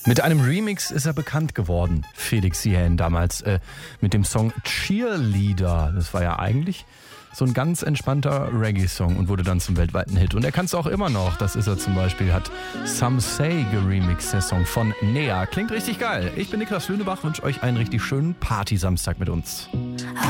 Mit einem Remix ist er bekannt geworden, Felix Jähn damals, mit dem Song Cheerleader. Das war ja eigentlich so ein ganz entspannter Reggae-Song und wurde dann zum weltweiten Hit. Und er kann es auch immer noch. Das ist er zum Beispiel, hat Some Say geremixed, der Song von Nea. Klingt richtig geil. Ich bin Niklas Lönebach, wünsche euch einen richtig schönen Party-Samstag mit uns.